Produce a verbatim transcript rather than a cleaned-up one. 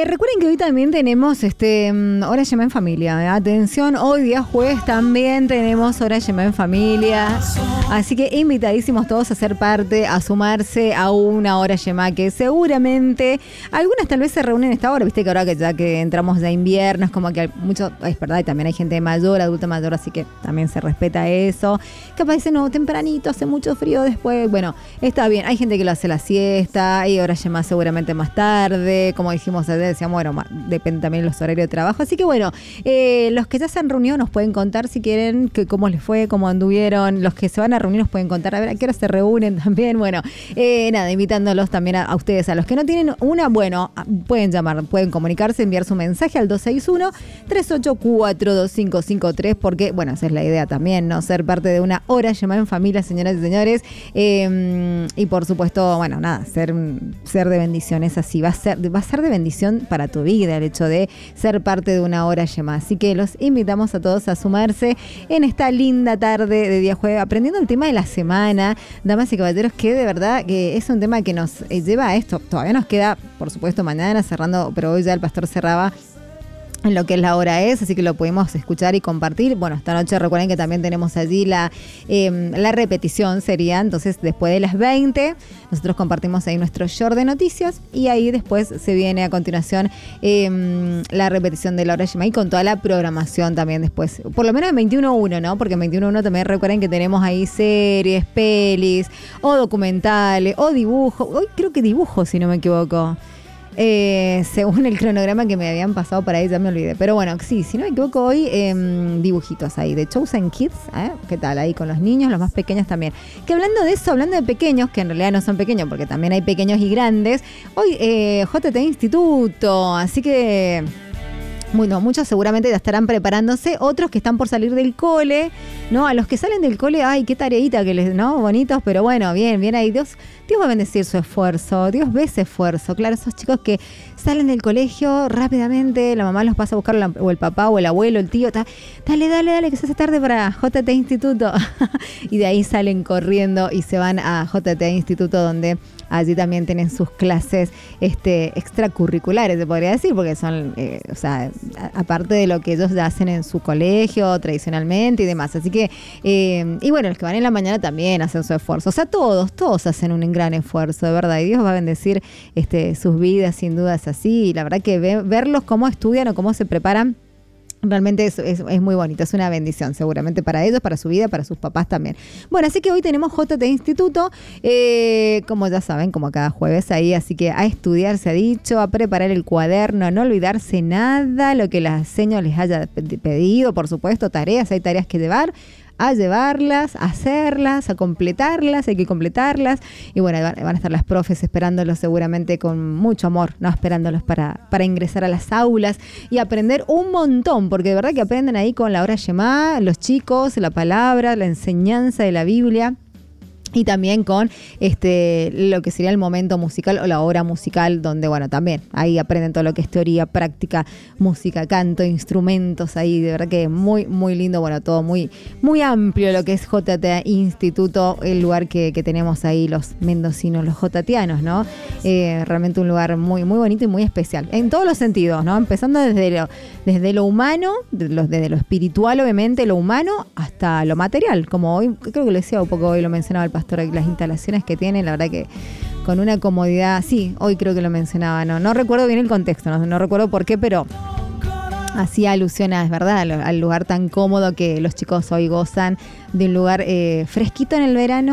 recuerden que hoy también tenemos este Hora Yema en Familia. ¿eh? Atención, hoy día jueves también tenemos Hora Yema en Familia. Así que invitadísimos todos a ser parte, a sumarse a una Hora Yema que seguramente algunas tal vez se reúnen a esta hora. Viste que ahora que ya que entramos de invierno es como que hay mucho, es verdad, y también hay gente mayor, adulta mayor, así que también se respeta eso. Capaz dicen, no, tempranito, hace mucho frío después. Bueno, está bien, hay gente que lo hace la siesta y Hora Yema seguramente más tarde, como dijimos ayer, decíamos, bueno, depende también de los horarios de trabajo. Así que bueno, eh, los que ya se han reunido nos pueden contar si quieren que cómo les fue, cómo anduvieron. Los que se van a reunir nos pueden contar a ver a qué hora se reúnen también. Bueno, eh, nada, invitándolos también a, a ustedes, a los que no tienen una, bueno, pueden llamar, pueden comunicarse, enviar su mensaje al dos seis uno, tres ocho cuatro, dos cinco cinco tres, porque, bueno, esa es la idea también, ¿no? Ser parte de una Hora Yema en Familia, señoras y señores. Eh, y por supuesto, bueno, nada, ser, ser de bendiciones así, va a ser, va a ser de bendición para tu vida el hecho de ser parte de una Hora Yema. Así que los invitamos a todos a sumarse en esta linda tarde de día jueves, aprendiendo el tema de la semana, damas y caballeros, que de verdad que es un tema que nos lleva a esto. Todavía nos queda, por supuesto, mañana cerrando, pero hoy ya el pastor cerraba en lo que es la hora es, así que lo pudimos escuchar y compartir. Bueno, esta noche recuerden que también tenemos allí la, eh, la repetición sería, entonces después de las veinte, nosotros compartimos ahí nuestro short de noticias y ahí después se viene a continuación eh, la repetición de la Hora Yema y con toda la programación también después, por lo menos en veintiuno uno, ¿no? Porque en veintiuno uno también recuerden que tenemos ahí series, pelis, o documentales, o dibujos, hoy creo que dibujos si no me equivoco. Eh, según el cronograma que me habían pasado para ahí, ya me olvidé. Pero bueno, sí, si no me equivoco hoy, eh, dibujitos ahí de Chosen Kids, ¿eh? ¿Qué tal? Ahí con los niños, los más pequeños también. Que hablando de eso, hablando de pequeños, que en realidad no son pequeños porque también hay pequeños y grandes, hoy eh, J T Instituto, así que... Bueno, muchos seguramente ya estarán preparándose, otros que están por salir del cole, ¿no? A los que salen del cole, ay, qué tareita que les, ¿no? Bonitos, pero bueno, bien, bien ahí. Dios, Dios va a bendecir su esfuerzo, Dios ve ese esfuerzo. Claro, esos chicos que salen del colegio rápidamente, la mamá los pasa a buscar, o el papá, o el abuelo, el tío, ta, dale, dale, dale, que se hace tarde para J T Instituto. Y de ahí salen corriendo y se van a J T Instituto, donde allí también tienen sus clases este, extracurriculares, se podría decir, porque son, eh, o sea, a, aparte de lo que ellos ya hacen en su colegio tradicionalmente y demás. Así que, eh, y bueno, los que van en la mañana también hacen su esfuerzo. O sea, todos, todos hacen un gran esfuerzo, de verdad. Y Dios va a bendecir este, sus vidas, sin duda es así. Y la verdad que ve, verlos cómo estudian o cómo se preparan, realmente es, es, es muy bonito, es una bendición seguramente para ellos, para su vida, para sus papás también. Bueno, así que hoy tenemos J T Instituto, eh, como ya saben, como cada jueves ahí, así que a estudiar se ha dicho, a preparar el cuaderno, a no olvidarse nada, lo que la seño les haya pedido, por supuesto, tareas, hay tareas que llevar, a llevarlas, a hacerlas, a completarlas, hay que completarlas. Y bueno, van a estar las profes esperándolos seguramente con mucho amor, ¿no? Esperándolos para, para ingresar a las aulas y aprender un montón, porque de verdad que aprenden ahí con la Hora Yema, los chicos, la palabra, la enseñanza de la Biblia. Y también con este lo que sería el momento musical o la hora musical, donde, bueno, también ahí aprenden todo lo que es teoría, práctica, música, canto, instrumentos, ahí de verdad que muy, muy lindo, bueno, todo muy, muy amplio lo que es J T Instituto, el lugar que, que tenemos ahí los mendocinos, los jotatianos, ¿no? Eh, realmente un lugar muy, muy bonito y muy especial, en todos los sentidos, ¿no? Empezando desde lo, desde lo humano, desde lo espiritual, obviamente, lo humano, hasta lo material, como hoy, creo que lo decía un poco hoy, lo mencionaba el pastor, las instalaciones que tiene, la verdad que con una comodidad, sí, hoy creo que lo mencionaba, no, no recuerdo bien el contexto, no, no recuerdo por qué, pero hacía alusión a, es verdad, al, al lugar tan cómodo que los chicos hoy gozan de un lugar eh, fresquito en el verano